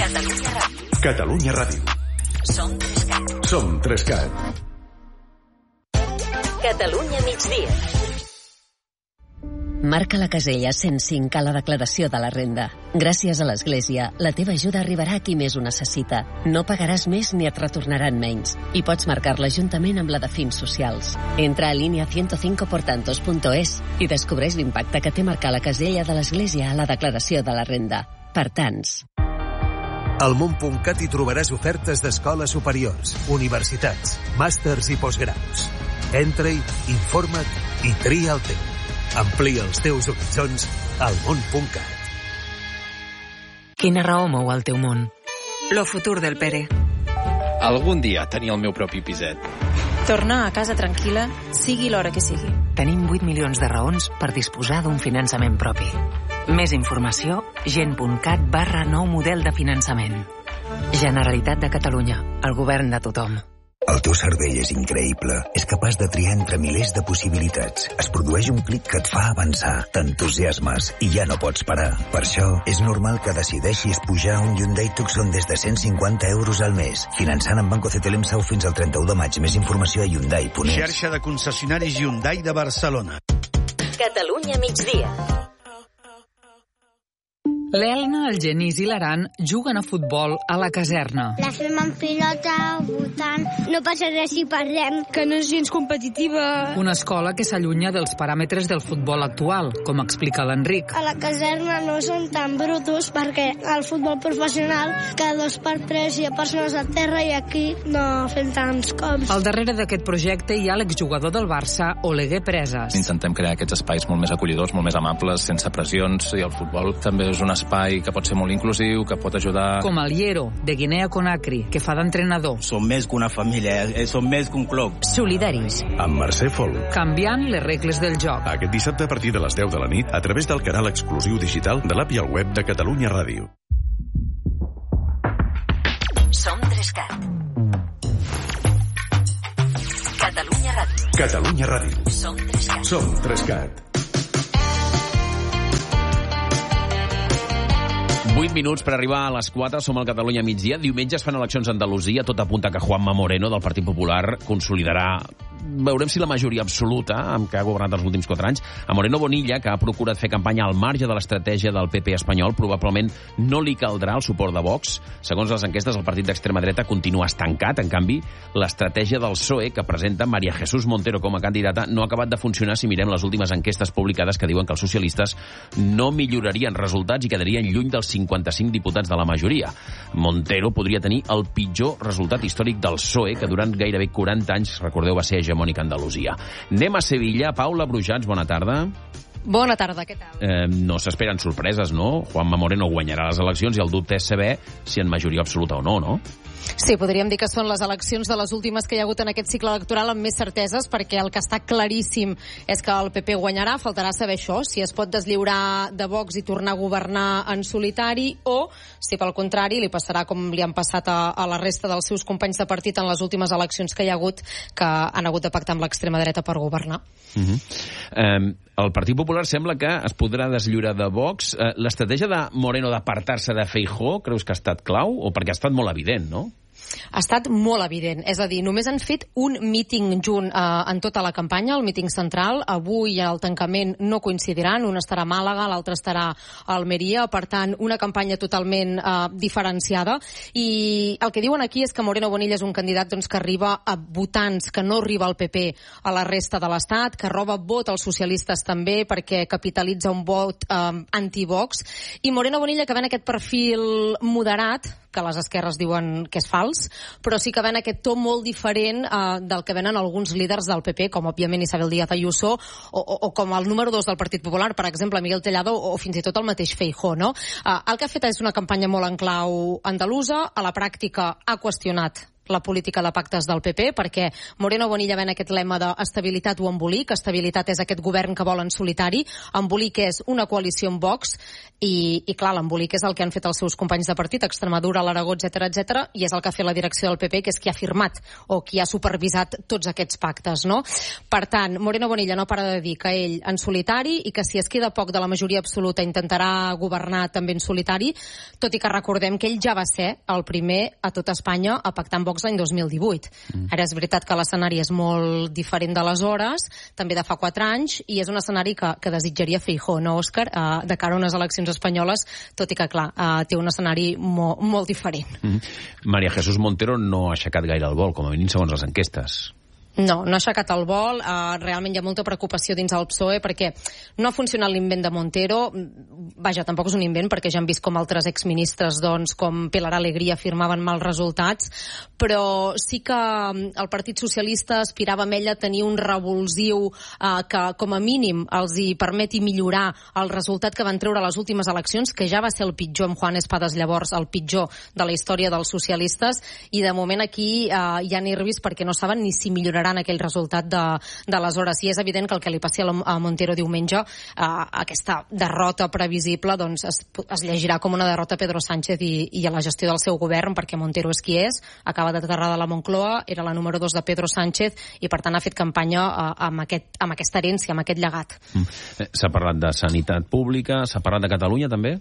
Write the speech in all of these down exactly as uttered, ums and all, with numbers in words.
Catalunya Ràdio. Catalunya Ràdio. Som Trescat. Som Trescat. Catalunya migdia. Marca la casella cent cinc a la declaració de la renda. Gràcies a l'Església, la teva ajuda arribarà a qui més ho necessita. No pagaràs més ni et retornaran menys. I pots marcar-la juntament amb la de fins socials. Entra a línia ciento cinco por tantos punto es i descobreix l'impacte que té marcar la casella de l'Església a la declaració de la renda. Per tants. Al món punt cat hi trobaràs ofertes d'escoles superiors, universitats, màsters i postgraus. Entra-hi, informa't i tria el teu. Amplia els teus horitzons al món punt cat. Quina raó mou el teu món? Lo futur del Pere. Algun dia tenir el meu propi piset. Tornar a casa tranquil·la, sigui l'hora que sigui. Tenim vuit milions de raons per disposar d'un finançament propi. Més informació, gent punt cat barra nou model de finançament. Generalitat de Catalunya, el govern de tothom. El teu cervell és increïble. És capaç de triar entre milers de possibilitats. Es produeix un clic que et fa avançar. T'entusiasmes i ja no pots parar. Per això, és normal que decideixis pujar un Hyundai Tucson des de cent cinquanta euros al mes. Finançant amb Banco C T L M Sau fins al trenta-u de maig. Més informació a Hyundai punt es. Xarxa de concessionaris Hyundai de Barcelona. Catalunya migdia. L'Elna, el Genís i l'Aran juguen a futbol a la caserna. La fem en pilota, votant. No passa res si perdem. Que no és gens competitiva. Una escola que s'allunya dels paràmetres del futbol actual, com explica l'Enric. A la caserna no són tan brutos perquè al futbol professional cada dos per tres hi ha persones a terra i aquí no fem tants cops. Al darrere d'aquest projecte hi ha l'exjugador del Barça, Oleguer Presas. Intentem crear aquests espais molt més acollidors, molt més amables, sense pressions, i el futbol també és una espai que pot ser molt inclusiu, que pot ajudar... Com el Hiero, de Guinea Conakry, que fa d'entrenador. Som més que una família, som més que un club. Solidaris. Amb Mercè Fol. Canviant les regles del joc. Aquest dissabte a partir de les deu de la nit a través del canal exclusiu digital de l'app i el web de Catalunya Ràdio. Som Trescat. Catalunya Ràdio. Catalunya Ràdio. Som Trescat. Som Trescat. vuit minuts per arribar a les quatre, som al Catalunya migdia. Diumenge es fan eleccions a Andalusia, tot apunta que Juanma Moreno, del Partit Popular, consolidarà, veurem si la majoria absoluta, amb què ha governat els últims quatre anys. A Moreno Bonilla, que ha procurat fer campanya al marge de l'estratègia del P P espanyol, probablement no li caldrà el suport de Vox. Segons les enquestes, el partit d'extrema dreta continua estancat. En canvi, l'estratègia del P S O E, que presenta María Jesús Montero com a candidata, no ha acabat de funcionar si mirem les últimes enquestes publicades que diuen que els socialistes no millorarien resultats i quedarien lluny dels cinquanta-cinc diputats de la majoria. Montero podria tenir el pitjor resultat històric del P S O E, que durant gairebé quaranta anys, recordeu, va ser hegemònic a Andalusia. Anem a Sevilla. Paula Brujats, bona tarda. Bona tarda, què tal? Eh, no s'esperen sorpreses, no? Juanma Moreno guanyarà les eleccions i el dubte és saber si en majoria absoluta o no, no? Sí, podríem dir que són les eleccions de les últimes que hi ha hagut en aquest cicle electoral amb més certeses, perquè el que està claríssim és que el P P guanyarà. Faltarà saber això, si es pot deslliurar de Vox i tornar a governar en solitari, o si pel contrari li passarà com li han passat a, a la resta dels seus companys de partit en les últimes eleccions que hi ha hagut, que han hagut de pactar amb l'extrema dreta per governar. Uh-huh. eh, el Partit Popular sembla que es podrà deslliurar de Vox. Eh, l'estratègia de Moreno d'apartar-se de Feijóo creus que ha estat clau? O perquè ha estat molt evident, no? Ha estat molt evident, és a dir, només han fet un míting junt eh, en tota la campanya, el míting central. Avui al tancament no coincidiran, un estarà a Màlaga, l'altre estarà a Almeria, per tant, una campanya totalment eh, diferenciada. I el que diuen aquí és que Moreno Bonilla és un candidat doncs, que arriba a votants que no arriba al P P a la resta de l'Estat, que roba vot als socialistes també perquè capitalitza un vot eh, anti-Vox, i Moreno Bonilla, que ven aquest perfil moderat, que les esquerres diuen que és fals, però sí que ven aquest to molt diferent eh, del que venen alguns líders del P P, com òbviament Isabel Díaz Ayuso, o, o, o com el número dos del Partit Popular, per exemple, Miguel Tellado, o, o fins i tot el mateix Feijóo, no? Eh, el que ha fet és una campanya molt en clau andalusa, a la pràctica ha qüestionat la política de pactes del P P, perquè Moreno Bonilla ven aquest lema d'estabilitat o embolic. Estabilitat és aquest govern que vol en solitari, embolic és una coalició amb Vox, i, i clar, l'embolic és el que han fet els seus companys de partit, Extremadura, l'Aragó, etcètera, etcètera, i és el que ha fet la direcció del P P, que és qui ha firmat o qui ha supervisat tots aquests pactes, no? Per tant, Moreno Bonilla no para de dir que ell en solitari i que si es queda poc de la majoria absoluta intentarà governar també en solitari, tot i que recordem que ell ja va ser el primer a tot Espanya a pactar amb Vox l'any dos mil divuit. Mm. Ara és veritat que l'escenari és molt diferent d'aleshores, també de fa quatre anys, i és un escenari que, que desitjaria Feijóo, no, Òscar, uh, de cara a unes eleccions espanyoles, tot i que, clar, uh, té un escenari mo, molt diferent. Mm. María Jesús Montero no ha aixecat gaire el vol, com a mínim segons les enquestes. No, no ha aixecat el vol. Uh, realment hi ha molta preocupació dins el P S O E perquè no ha funcionat l'invent de Montero. Vaja, tampoc és un invent perquè ja hem vist com altres exministres, doncs, com Pilar Alegría firmaven mals resultats, però sí que el Partit Socialista aspirava amb ella a tenir un revulsiu uh, que, com a mínim, els hi permeti millorar el resultat que van treure a les últimes eleccions, que ja va ser el pitjor, amb Juan Espadas llavors, el pitjor de la història dels socialistes, i de moment aquí uh, hi ha nervis perquè no saben ni si milloraran aquell resultat de, d'aleshores. I és evident que el que li passi a Montero diumenge, eh, aquesta derrota previsible, doncs es, es llegirà com una derrota a Pedro Sánchez i, i a la gestió del seu govern, perquè Montero és qui és, acaba d'aterrar de la Moncloa, era la número dos de Pedro Sánchez i per tant ha fet campanya eh, amb, aquest, amb aquesta herència, amb aquest llegat. Mm. S'ha parlat de sanitat pública, s'ha parlat de Catalunya també?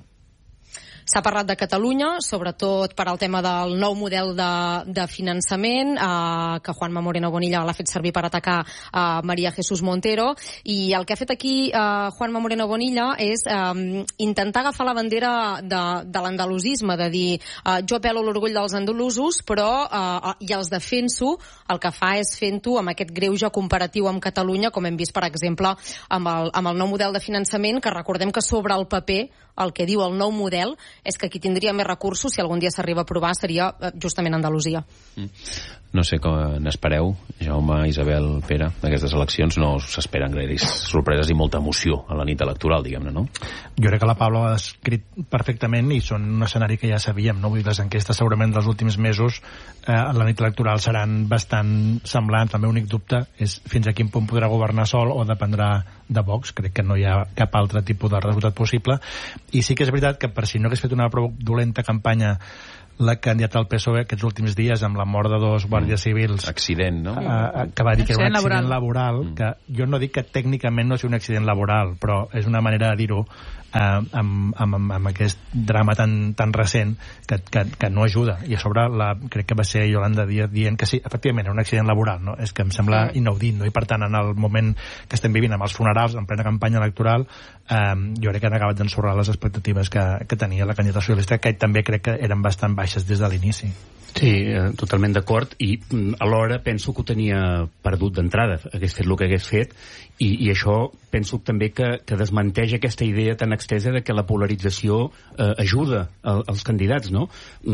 S'ha parlat de Catalunya, sobretot per al tema del nou model de, de finançament, eh, que Juanma Moreno Bonilla l'ha fet servir per atacar eh, María Jesús Montero, i el que ha fet aquí eh, Juanma Moreno Bonilla és eh, intentar agafar la bandera de, de l'andalusisme, de dir eh, jo apel·lo l'orgull dels andalusos, però eh, i els defenso, el que fa és fent-ho amb aquest greuge comparatiu amb Catalunya, com hem vist, per exemple, amb el, amb el nou model de finançament, que recordem que sobre el paper el que diu el nou model és que qui tindria més recursos, si algun dia s'arriba a aprovar, seria justament Andalusia. Mm. No sé com n'espereu, Jaume, Isabel, Pere, d'aquestes eleccions. No s'esperen gaires sorpreses i molta emoció a la nit electoral, diguem-ne, no? Jo crec que la Paula ho ha descrit perfectament i són un escenari que ja sabíem, no? Vull dir, les enquestes segurament dels últims mesos eh, a la nit electoral seran bastant semblants. El meu únic dubte és fins a quin punt podrà governar sol o dependrà de Vox. Crec que no hi ha cap altre tipus de resultat possible. I sí que és veritat que per si no hagués fet una prou dolenta campanya la candidata al P S O E aquests últims dies amb la mort de dos guàrdies civils, mm. accident, no? Eh, que va dir que era un accident laboral, laboral mm. que jo no dic que tècnicament no sigui un accident laboral, però és una manera de dir-ho eh, amb, amb, amb aquest drama tan, tan recent que, que, que no ajuda. I a sobre la, crec que va ser Yolanda Díaz dient que sí, efectivament era un accident laboral, no? És que em sembla mm. inaudit, no? I per tant en el moment que estem vivint amb els funerals en plena campanya electoral, eh, jo crec que han acabat d'ensorrar les expectatives que, que tenia la candidata socialista, que també crec que eren bastant baixes des de l'inici. Sí, eh, totalment d'acord, i mm, alhora penso que ho tenia perdut d'entrada, hagués fet el que hagués fet, i, i això penso també que, que desmenteix aquesta idea tan extesa de que la polarització eh, ajuda a, als candidats, no?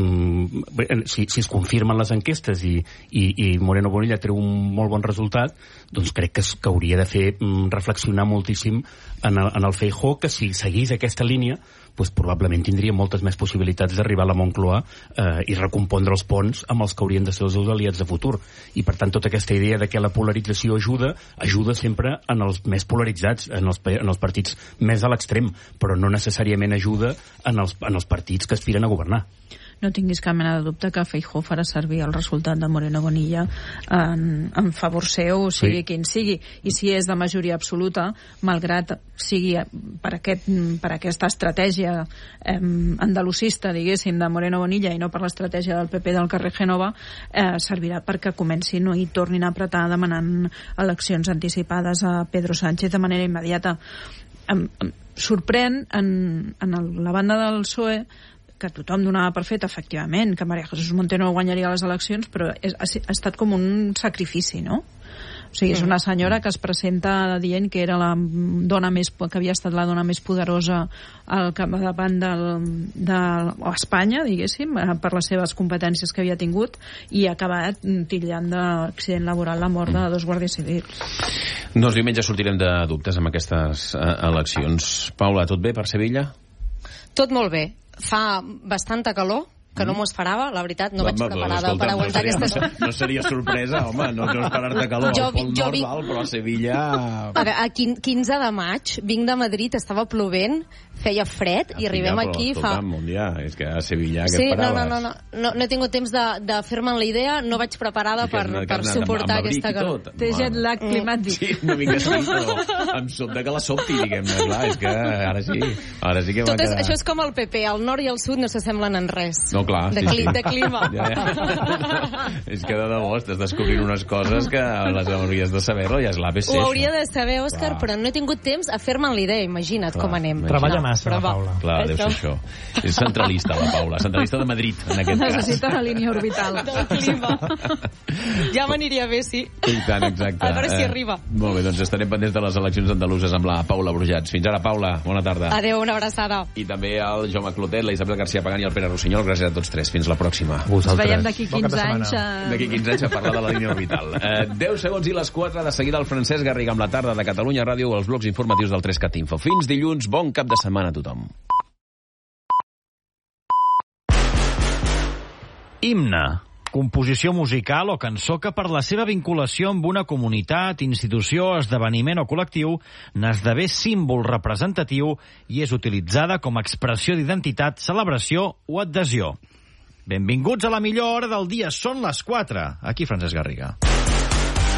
Mm, si, si es confirmen les enquestes i, i, i Moreno Bonilla treu un molt bon resultat, doncs crec que, que hauria de fer mm, reflexionar moltíssim en el, en el Feijóo, que si seguís aquesta línia pues probablement tindria moltes més possibilitats d'arribar a la Moncloa eh, i recompondre els ponts amb els que haurien de ser els seus aliats de futur. I per tant tota aquesta idea de que la polarització ajuda, ajuda sempre en els més polaritzats, en els, en els partits més a l'extrem, però no necessàriament ajuda en els, en els partits que aspiren a governar. No tinguis cap mena de dubte que Feijóo farà servir el resultat de Moreno Bonilla en, en favor seu, sigui sí. quin sigui, i si és de majoria absoluta, malgrat sigui per, aquest, per aquesta estratègia eh, andalusista, diguéssim, de Moreno Bonilla i no per l'estratègia del P P del carrer Génova, eh, servirà perquè comencin no, i tornin a apretar demanant eleccions anticipades a Pedro Sánchez de manera immediata. Em, em sorprèn en, en el, la banda del P S O E que tothom donava per fet, efectivament, que María Jesús Montero guanyaria les eleccions, però és, ha, ha estat com un sacrifici, no? O sigui, és una senyora que es presenta dient que era la dona més, que havia estat la dona més poderosa al capdavant del, de Espanya, diguéssim, per les seves competències que havia tingut, i ha acabat titllant d'accident laboral la mort de dos guàrdies civils. Doncs diumenge sortirem de dubtes amb aquestes uh, eleccions. Paula, tot bé per Sevilla? Tot molt bé. Fa bastanta calor, que no m'ho esperava, la veritat, no vaig Home, preparada escolta, per aguantar no seria, aquestes... No seria sorpresa, home, no, no esperar-te calor Jo al Pol vi- jo Nord, vi- val, però a Sevilla... A veure, a quin- quinze de maig, vinc de Madrid, estava plovent, feia fred, i arribem Ja, però, aquí fa... escolta'm, un dia, és que a Sevilla, què Sí, et no, esperaves? no, no, no, no, no he tingut temps de, de fer-me'n la idea, no vaig preparada I que per, has anat- per que has anat suportar amb- amb aquesta abric i calor. tot. Té jet lag climàtic. Sí, una mica sí, però em sobta que la sobti, diguem-ne, clar, és que ara sí, ara sí que m'ha Tot és, quedat... això és com el P P, el nord i el sud no s'assemblen en res. No, clar, de, sí, cli, sí. de clima. Ja, ja. És que de debò estàs descobrint unes coses que les hauries de saber-lo, ja és l'A B C. Ho hauria de saber, Òscar, Clar. però no he tingut temps a fer-me'n la idea, imagina't Clar, com anem. Treballa No, massa, però la va. Paula. Clar, deu ser això. És centralista, la Paula, centralista de Madrid, en aquest cas. Necessita la línia orbital. Del clima. Ja m'aniria bé, sí. I tant, exacte. A veure si Eh, arriba. Molt bé, doncs estarem pendents de les eleccions andaluses amb la Paula Brujats. Fins ara, Paula, bona tarda. Adéu, una abraçada. I també al Jaume Clotet, la Isabel García Pagán i el Pere Rossinyol. Gràcies a tots tres. Fins la pròxima. Ens veiem d'aquí quinze anys. eh, D'aquí quinze anys a parlar de la línia orbital. Eh, deu segons i les quatre, de seguida el Francesc Garriga amb la tarda de Catalunya Ràdio o els blocs informatius del tres cat Info. Fins dilluns, bon cap de setmana a tothom. Himne, composició musical o cançó que per la seva vinculació amb una comunitat, institució, esdeveniment o col·lectiu n'esdevé símbol representatiu i és utilitzada com a expressió d'identitat, celebració o adhesió. Benvinguts a la millor hora del dia, són les quatre. Aquí Francesc Garriga.